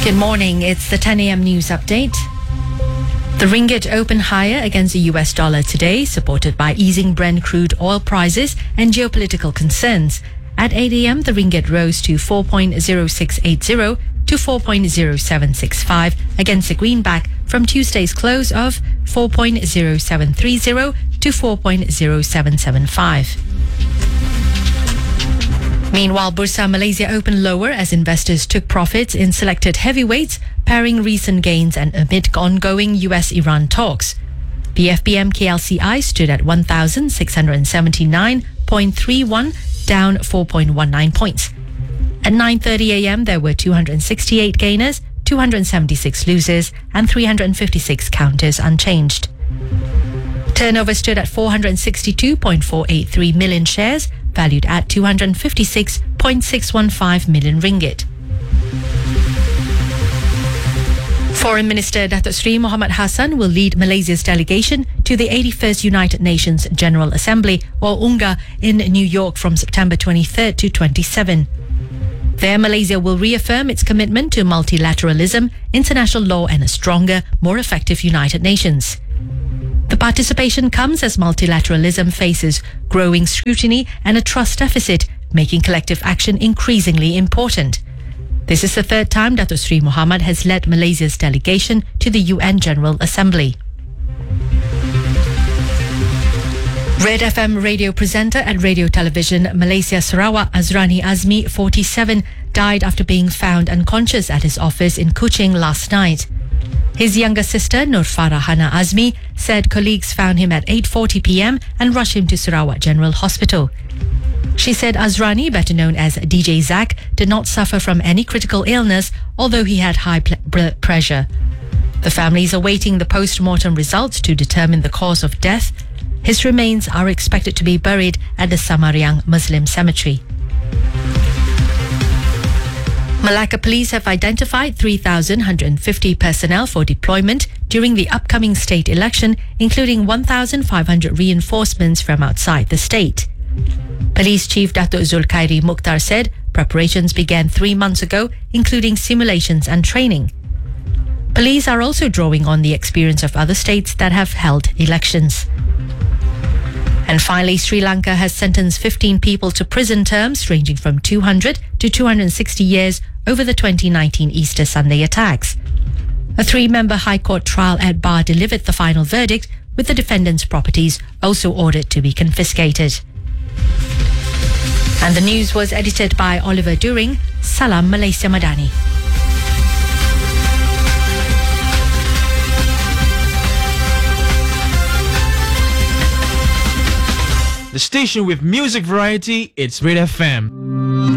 Good morning. It's the 10 a.m. news update. The ringgit opened higher against the US dollar today, supported by easing Brent crude oil prices and geopolitical concerns. At 8 a.m., the ringgit rose to 4.0680 to 4.0765 against the greenback from Tuesday's close of 4.0730 to 4.0775. Meanwhile, Bursa Malaysia opened lower as investors took profits in selected heavyweights, pairing recent gains and amid ongoing US-Iran talks. The FBM KLCI stood at 1,679.31, down 4.19 points. At 9:30 a.m., there were 268 gainers, 276 losers, and 356 counters unchanged. Turnover stood at 462.483 million shares, valued at 256.615 million ringgit. Foreign Minister Datuk Seri Mohamad Hassan will lead Malaysia's delegation to the 81st United Nations General Assembly, or UNGA, in New York from September 23rd to 27. There, Malaysia will reaffirm its commitment to multilateralism, international law, and a stronger, more effective United Nations. The participation comes as multilateralism faces growing scrutiny and a trust deficit, making collective action increasingly important. This is the third time Datuk Seri Mohamad has led Malaysia's delegation to the UN General Assembly. Red FM radio presenter at Radio Television Malaysia Sarawak, Azrani Azmi, 47, died after being found unconscious at his office in Kuching last night. His younger sister, Nur Farahana Azmi, said colleagues found him at 8:40 p.m. and rushed him to Sarawak General Hospital. She said Azrani, better known as DJ Zach, did not suffer from any critical illness, although he had high blood pressure. The family is awaiting the post-mortem results to determine the cause of death. His remains are expected to be buried at the Samariang Muslim Cemetery. Malacca Police have identified 3,150 personnel for deployment during the upcoming state election, including 1,500 reinforcements from outside the state. Police Chief Datuk Zulkhairi Mukhtar said preparations began 3 months ago, including simulations and training. Police are also drawing on the experience of other states that have held elections. And finally, Sri Lanka has sentenced 15 people to prison terms ranging from 200 to 260 years over the 2019 Easter Sunday attacks. A 3-member High Court trial at bar delivered the final verdict, with the defendants' properties also ordered to be confiscated. And the news was edited by Oliver During. Salam Malaysia Madani. The station with music variety, it's Red FM.